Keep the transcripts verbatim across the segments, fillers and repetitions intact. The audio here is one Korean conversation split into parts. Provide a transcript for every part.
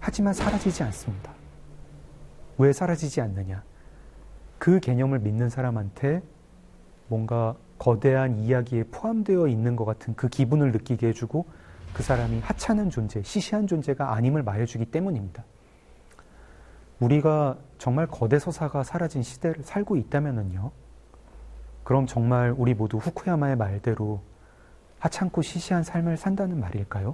하지만 사라지지 않습니다. 왜 사라지지 않느냐? 그 개념을 믿는 사람한테 뭔가 거대한 이야기에 포함되어 있는 것 같은 그 기분을 느끼게 해주고 그 사람이 하찮은 존재, 시시한 존재가 아님을 말해주기 때문입니다. 우리가 정말 거대 서사가 사라진 시대를 살고 있다면요, 그럼 정말 우리 모두 후쿠야마의 말대로 하찮고 시시한 삶을 산다는 말일까요?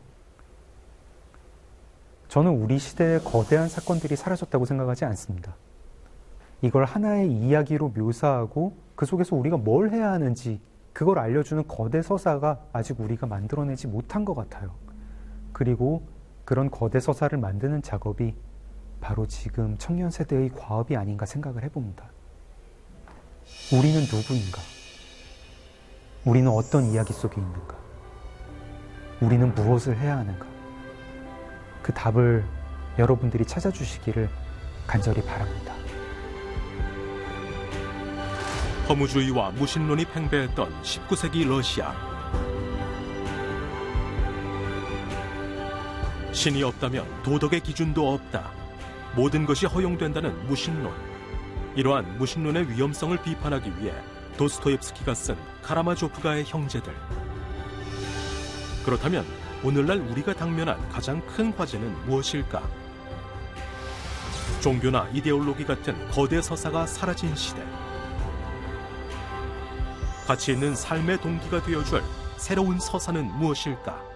저는 우리 시대의 거대한 사건들이 사라졌다고 생각하지 않습니다. 이걸 하나의 이야기로 묘사하고 그 속에서 우리가 뭘 해야 하는지 그걸 알려주는 거대 서사가 아직 우리가 만들어내지 못한 것 같아요. 그리고 그런 거대 서사를 만드는 작업이 바로 지금 청년 세대의 과업이 아닌가 생각을 해봅니다. 우리는 누구인가? 우리는 어떤 이야기 속에 있는가? 우리는 무엇을 해야 하는가? 그 답을 여러분들이 찾아주시기를 간절히 바랍니다. 허무주의와 무신론이 팽배했던 십구 세기 러시아. 신이 없다면 도덕의 기준도 없다. 모든 것이 허용된다는 무신론. 이러한 무신론의 위험성을 비판하기 위해 도스토옙스키가 쓴 카라마조프가의 형제들. 그렇다면 오늘날 우리가 당면한 가장 큰 화제는 무엇일까? 종교나 이데올로기 같은 거대 서사가 사라진 시대. 가치 있는 삶의 동기가 되어줄 새로운 서사는 무엇일까?